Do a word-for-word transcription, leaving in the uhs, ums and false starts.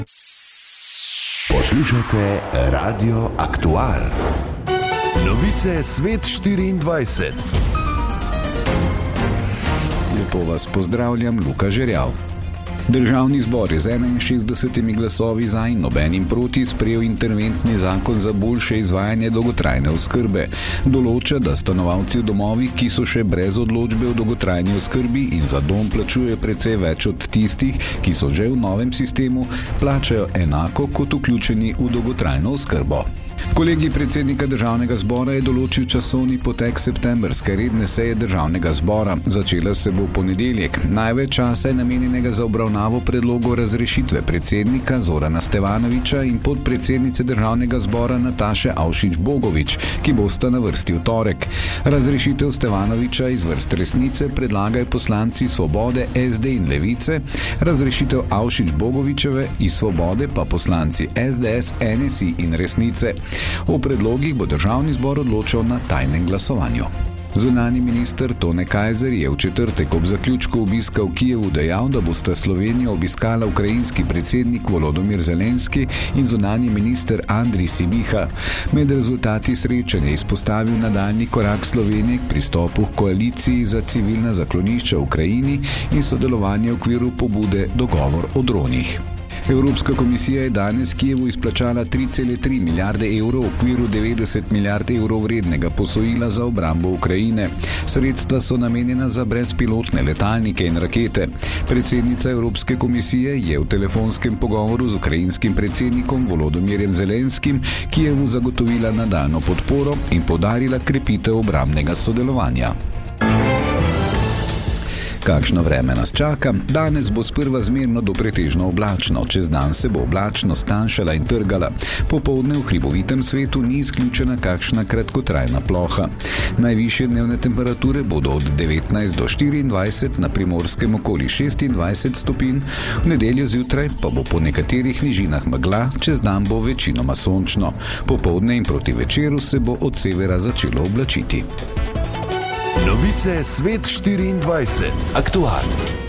Poslušajte Radio Aktual. Novice Svet štiriindvajset. Lepo vas pozdravljam, Luka Žerjav. Državni zbor je z enainšestdesetimi glasovi za in nobenim proti sprejel interventni zakon za boljše izvajanje dolgotrajne oskrbe. Določa, da stanovalci v domovih, ki so še brez odločbe o dolgotrajni oskrbi in za dom plačujejo precej več od tistih, ki so že v novem sistemu, plačajo enako kot vključeni v dolgotrajno oskrbo. Kolegij predsednika državnega zbora je določil časovni potek septembrske redne seje državnega zbora. Začela se bo v ponedeljek. Največ časa je namenjenega za obravnavo predlogov razrešitve predsednika Zorana Stevanovića in podpredsednice državnega zbora Nataše Avšič Bogovič, ki bosta na vrsti v torek. Razrešitev Stevanovića iz vrst Resnice predlagajo poslanci Svobode, es de in Levice, razrešitev Avšič Bogovičeve iz Svobode pa poslanci es de es, en es i in Resnice. O predlogih bo državni zbor odločal na tajnem glasovanju. Zunanji minister Tone Kajzer je v četrtek ob zaključku obiska v Kijevu dejal, da bosta Slovenijo obiskala ukrajinski predsednik Volodymyr Zelenski in zunanji minister Andrij Sibiha. Med rezultati srečanja je izpostavil nadaljnji korak Slovenije k pristopu k koaliciji za civilna zaklonišča v Ukrajini in sodelovanje v okviru pobude Dogovor o dronih. Evropska komisija je danes Kijevu izplačala tri cele tri milijarde evrov v okviru devetdeset milijard evrov vrednega posojila za obrambo Ukrajine. Sredstva so namenjena za brezpilotne letalnike in rakete. Predsednica Evropske komisije je v telefonskem pogovoru z ukrajinskim predsednikom Volodymyrjem Zelenskim Kijevu zagotovila nadaljnjo podporo in poudarila krepitev obrambnega sodelovanja. Kakšno vreme nas čaka? Danes bo sprva zmerno do pretežno oblačno, čez dan se bo oblačnost tanjšala in trgala. Popoldne v hribovitem svetu ni izključena kakšna kratkotrajna ploha. Najvišje dnevne temperature bodo od devetnajst do štiriindvajset, na Primorskem okoli šestindvajset stopinj, v nedeljo zjutraj pa bo po nekaterih nižinah megla, čez dan bo večinoma sončno. Popoldne in proti večeru se bo od severa začelo oblačiti. Novice Svet štiriindvajset. Aktual.